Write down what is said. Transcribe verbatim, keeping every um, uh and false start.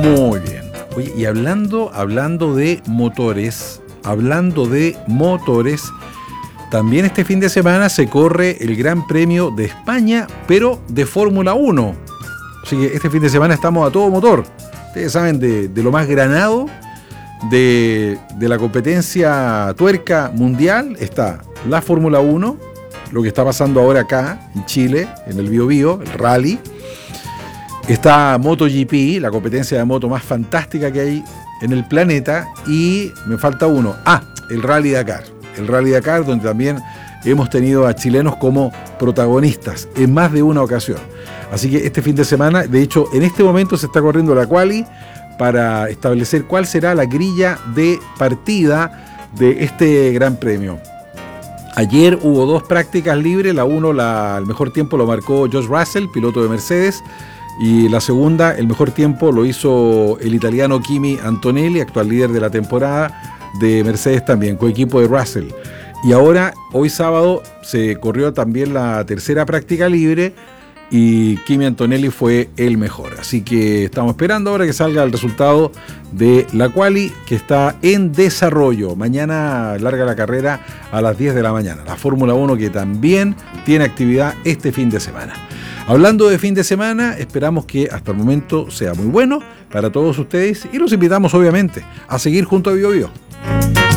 Muy bien. Oye, y hablando, hablando de motores, hablando de motores, también este fin de semana se corre el Gran Premio de España, pero de Fórmula uno. Así que este fin de semana estamos a todo motor. Ustedes saben de, de lo más granado de, de la competencia tuerca mundial está la Fórmula uno, lo que está pasando ahora acá en Chile, en el Biobío, el rally. Está MotoGP, la competencia de moto más fantástica que hay en el planeta. Y me falta uno. Ah, el Rally Dakar. El Rally Dakar, donde también hemos tenido a chilenos como protagonistas en más de una ocasión. Así que este fin de semana, de hecho, en este momento se está corriendo la quali para establecer cuál será la grilla de partida de este Gran Premio. Ayer hubo dos prácticas libres. La uno, la, el mejor tiempo lo marcó George Russell, piloto de Mercedes. Y la segunda, el mejor tiempo lo hizo el italiano Kimi Antonelli, actual líder de la temporada de Mercedes también, coequipo de Russell. Y ahora, hoy sábado, se corrió también la tercera práctica libre y Kimi Antonelli fue el mejor. Así que estamos esperando ahora que salga el resultado de la quali, que está en desarrollo. Mañana larga la carrera a las diez de la mañana. La Fórmula uno, que también tiene actividad este fin de semana. Hablando de fin de semana, esperamos que hasta el momento sea muy bueno para todos ustedes y los invitamos obviamente a seguir junto a Bio Bio.